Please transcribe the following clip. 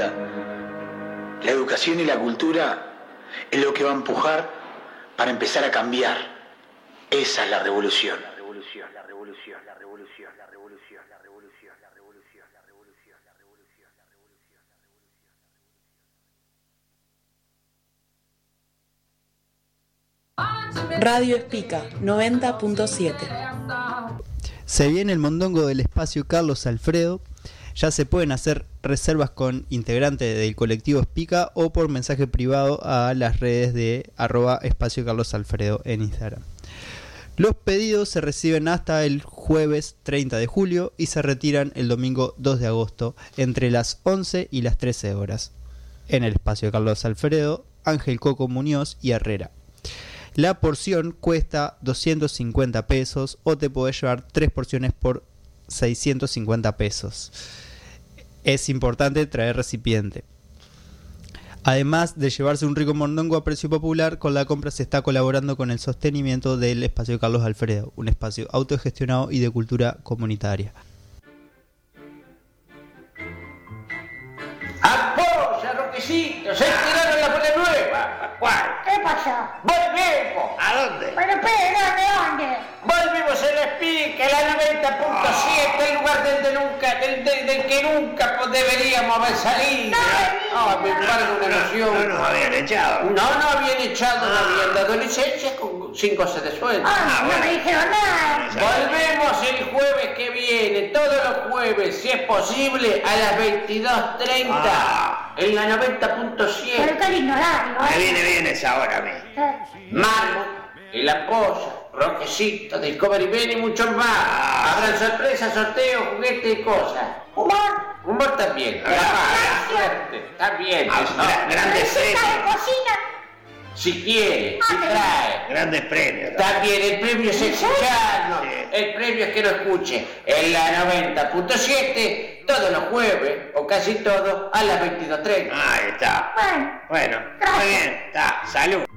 cuenta, la educación y la cultura es lo que va a empujar para empezar a cambiar. Esa es la revolución. Radio Espica 90.7. Se viene el mondongo del espacio Carlos Alfredo. Ya se pueden hacer reservas con integrantes del colectivo Espica o por mensaje privado a las redes de @espacio Carlos Alfredo en Instagram. Los pedidos se reciben hasta el jueves 30 de julio y se retiran el domingo 2 de agosto entre las 11 y las 13 horas en el espacio Carlos Alfredo, Ángel Coco Muñoz y Herrera. La porción cuesta 250 pesos o te podés llevar 3 porciones por 650 pesos. Es importante traer recipiente. Además de llevarse un rico mondongo a precio popular, con la compra se está colaborando con el sostenimiento del espacio Carlos Alfredo, un espacio autogestionado y de cultura comunitaria. ¡Apoya, Roquecito! ¡Se tiraron la bola nueva! ¿Cuál? ¿Qué pasó? ¡Volvemos! ¿A dónde? Pero espera, ¿dónde? Volvimos a la Espica, la 90.7, el lugar del que nunca deberíamos haber salido. Me parece una emoción. No nos habían echado. No habían echado, no habían dado licencia con 5 horas de sueldo. No me dijeron nada. Volvemos el jueves que viene, todos los jueves, si es posible, a las 22:30, en la 90.7. Pero qué lindo horario. Me viene bien esa hora a mí. Marmot, El Apoya, Roquecito, Discovery Ben y muchos más. Habrán sorpresas, sorteos, juguetes y cosas. Humor también. Suerte. Está bien. Grandes premios. Cocina. Si quiere, si trae. Grandes premios. También el premio es escucharnos. Sí. El premio es que lo escuche en la 90.7 todos los jueves, o casi todos, a las 22:30. Ahí está. Bueno. Muy bien. Está. Salud.